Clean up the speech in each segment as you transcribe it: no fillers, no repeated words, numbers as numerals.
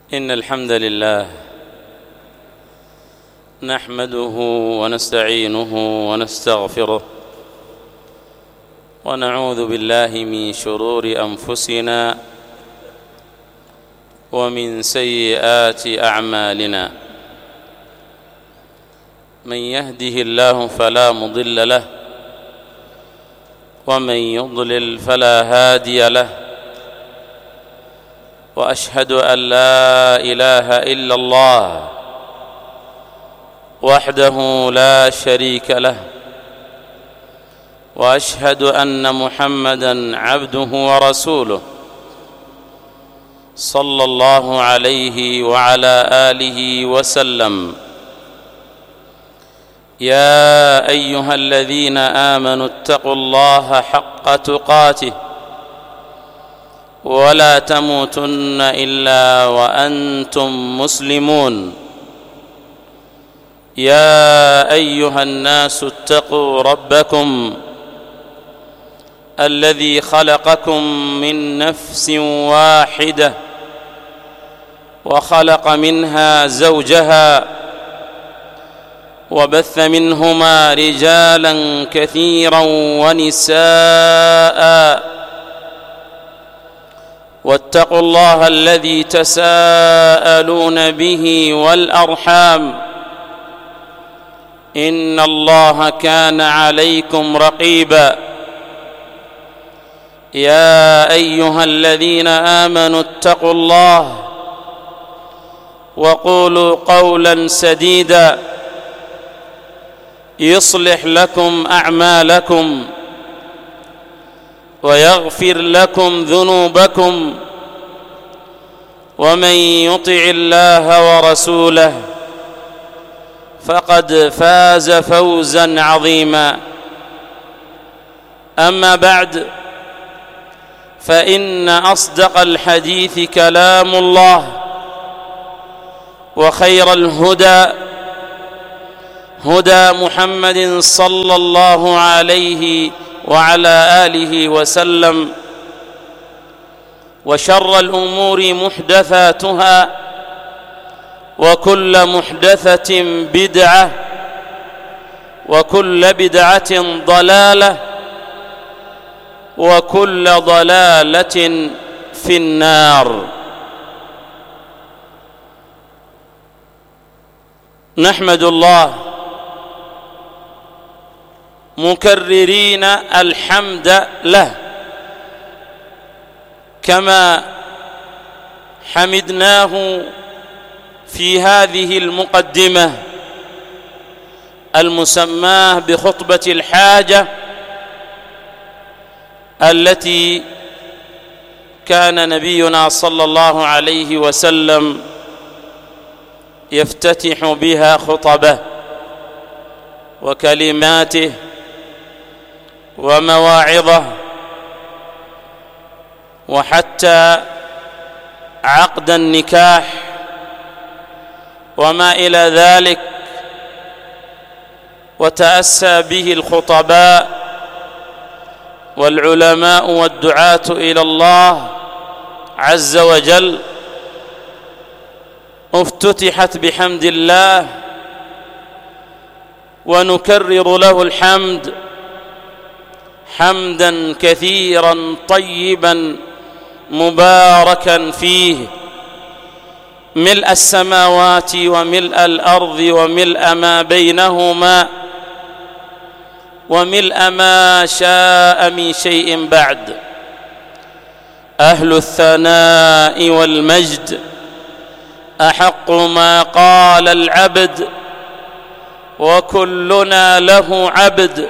إن الحمد لله نحمده ونستعينه ونستغفره ونعوذ بالله من شرور أنفسنا ومن سيئات أعمالنا. من يهده الله فلا مضل له ومن يضلل فلا هادي له، وأشهد أن لا إله إلا الله وحده لا شريك له، وأشهد أن محمدًا عبده ورسوله صلى الله عليه وعلى آله وسلم. يا أيها الذين آمنوا اتقوا الله حق تقاته ولا تموتن إلا وأنتم مسلمون. يا أيها الناس اتقوا ربكم الذي خلقكم من نفس واحدة وخلق منها زوجها وبث منهما رجالا كثيرا ونساء، واتقوا الله الذي تساءلون به والأرحام إن الله كان عليكم رقيبا. يا أيها الذين آمنوا اتقوا الله وقولوا قولا سديدا يصلح لكم أعمالكم ويغفر لكم ذنوبكم، ومن يطع الله ورسوله فقد فاز فوزا عظيما. أما بعد، فإن أصدق الحديث كلام الله، وخير الهدى هدى محمد صلى الله عليه وعلى آله وسلم، وشر الأمور محدثاتها، وكل محدثة بدعة، وكل بدعة ضلالة، وكل ضلالة في النار. نحمد الله مكررين الحمد له كما حمدناه في هذه المقدمة المسماة بخطبة الحاجة، التي كان نبينا صلى الله عليه وسلم يفتتح بها خطبه وكلماته ومواعظه، وحتى عقد النكاح وما إلى ذلك، وتأسى به الخطباء والعلماء والدعاة إلى الله عز وجل. افتتحت بحمد الله، ونكرر له الحمد حمدا كثيرا طيبا مباركا فيه، ملء السماوات وملء الأرض وملء ما بينهما وملء ما شاء من شيء بعد. أهل الثناء والمجد أحق ما قال العبد، وكلنا له عبد،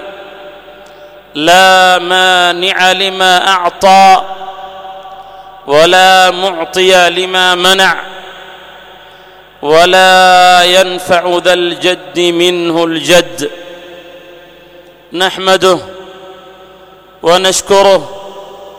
لا مانع لما أعطى ولا معطي لما منع، ولا ينفع ذا الجد منه الجد. نحمده ونشكره